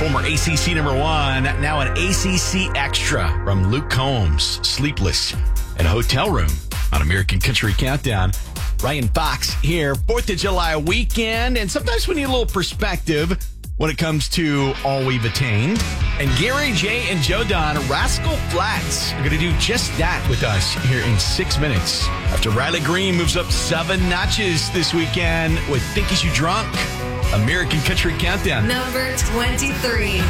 former ACC number one, now an ACC extra from Luke Combs, Sleepless in a Hotel Room on American Country Countdown. Ryan Fox here, 4th of July weekend, and sometimes we need a little perspective when it comes to all we've attained. And Gary J and Joe Don, Rascal Flatts, are going to do just that with us here in 6 minutes. After Riley Green moves up 7 notches this weekend with Think Is You Drunk, American Country Countdown. Number 23.